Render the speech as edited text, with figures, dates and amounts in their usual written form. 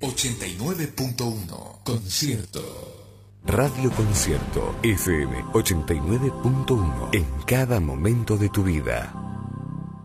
89.1. Concierto. Radio Concierto FM 89.1. En cada momento de tu vida.